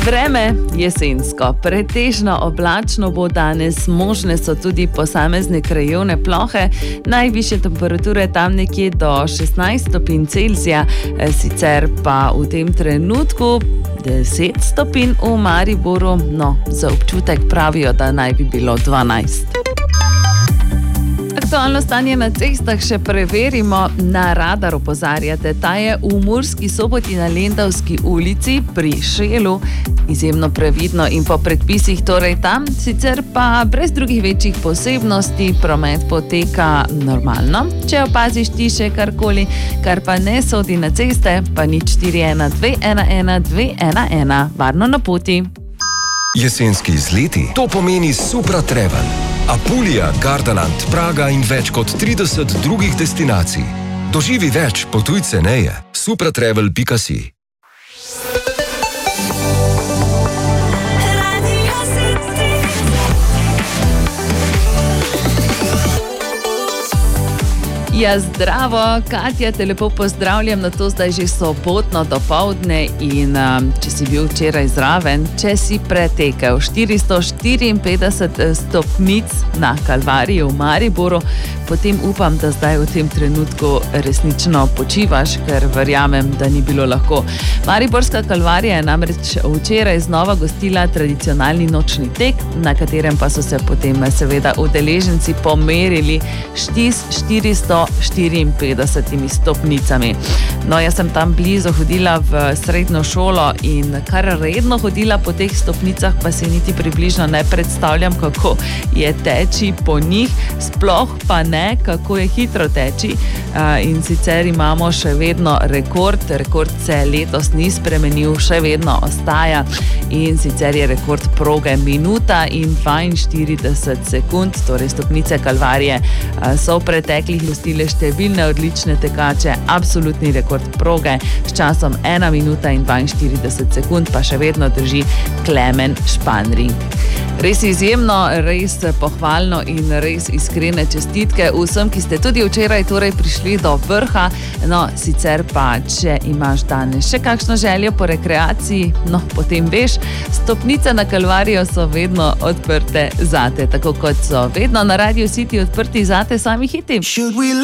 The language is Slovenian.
Vreme jesensko, pretežno oblačno bo danes, možne so tudi posamezne krajevne plohe, najvišje temperature tam nekje do 16 stopinj Celzija, sicer pa v tem trenutku 10 stopinj v Mariboru, no, za občutek pravijo, da naj bi bilo 12. Aktualno stanje na cestah še preverimo. Na radar opozarjate, ta je v Murski Soboti na Lendavski ulici pri Šelu. Izjemno previdno in po predpisih torej tam, sicer pa brez drugih večjih posebnosti, promet poteka normalno. Če opaziš ti še karkoli, kar pa ne sodi na ceste, pa nič 41 211 211, varno na poti. Jesenski izleti, to pomeni Supra Travel. Apulija, Gardaland, Praga in več kot 30 drugih destinacij. Doživi več, potuj ceneje. supratravel.si. Ja, zdravo, Katja, te lepo pozdravljam na to zdaj že sobotno dopoldne in če si bil včeraj zraven, če si pretekel 454 stopnic na Kalvariji v Mariboru, potem upam, da zdaj v tem trenutku resnično počivaš, ker verjamem, da ni bilo lahko. Mariborska Kalvarija je namreč včeraj znova gostila tradicionalni nočni tek, na katerem pa so se potem seveda udeleženci pomerili s 454 stopnicami. No, jaz sem tam blizu hodila v srednjo šolo in kar redno hodila po teh stopnicah, pa si niti približno ne predstavljam, kako je teči po njih, sploh pa ne, kako je hitro teči. In sicer imamo še vedno rekord se letos ni spremenil, še vedno ostaja in sicer je rekord proge minuta in 42 sekund, torej stopnice Kalvarije so v preteklih gostile številne odlične tekače, absolutni rekord proge s časom 1 minuta in 42 sekund pa še vedno drži Klemen Španring. Res izjemno, res pohvalno in res iskrene čestitke vsem, ki ste tudi včeraj torej prišli do vrha. No, sicer pa, če imaš danes še kakšno željo po rekreaciji, no, potem veš, stopnice na Kalvarijo so vedno odprte zate, tako kot so vedno na Radio City odprti zate sami hiti.